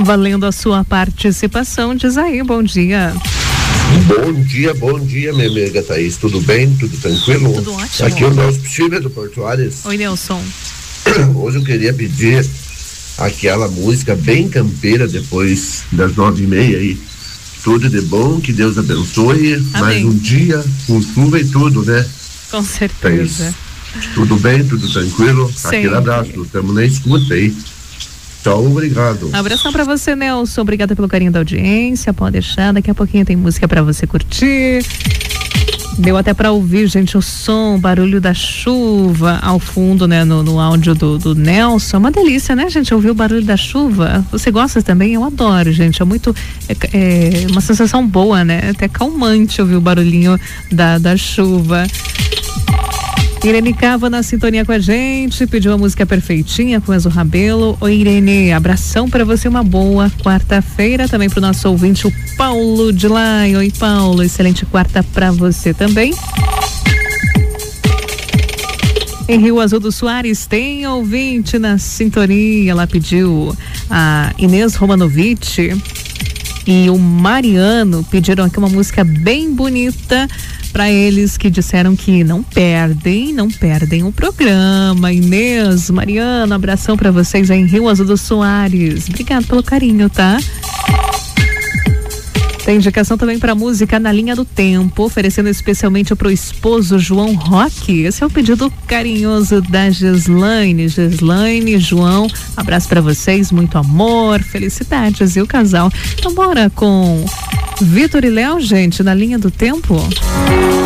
valendo a sua participação. Diz aí, bom dia. Bom dia, minha amiga Thaís. Tudo bem? Tudo tranquilo? Tudo ótimo. Aqui é o Nelson Silva do Portuários. Oi, Nelson. Hoje eu queria pedir aquela música bem campeira depois das 9h30 aí. Tudo de bom, que Deus abençoe. Amém. Mais um dia com chuva e tudo, né? Com certeza. Thaís, tudo bem? Tudo tranquilo? Sempre. Aquele abraço. Estamos na escuta aí. Tchau, obrigado. Abração pra você, Nelson. Obrigada pelo carinho da audiência. Pode deixar, daqui a pouquinho tem música pra você curtir. Deu até pra ouvir, gente, o som, o barulho da chuva ao fundo, né, no áudio do Nelson. Uma delícia, né, gente, ouvir o barulho da chuva. Você gosta também? Eu adoro, gente. É muito, é uma sensação boa, né? Até calmante ouvir o barulhinho da chuva. Irene Cava na sintonia com a gente, pediu a música perfeitinha com Enzo Rabelo. Oi, Irene, abração pra você, uma boa quarta-feira. Também pro nosso ouvinte, o Paulo de lá. Oi, Paulo, excelente quarta pra você também. Em Rio Azul do Soares tem ouvinte na sintonia, ela pediu a Inês Romanovic e o Mariano pediram aqui uma música bem bonita para eles que disseram que não perdem o programa. Inês, Mariano, abração para vocês aí em Rio Azul do Soares. Obrigado pelo carinho, tá? Tem indicação também para música Na Linha do Tempo, oferecendo especialmente pro esposo João Roque. Esse é o pedido carinhoso da Gislaine. Gislaine, João, abraço para vocês, muito amor, felicidades e o casal. Então bora com Vitor e Léo, gente, Na Linha do Tempo.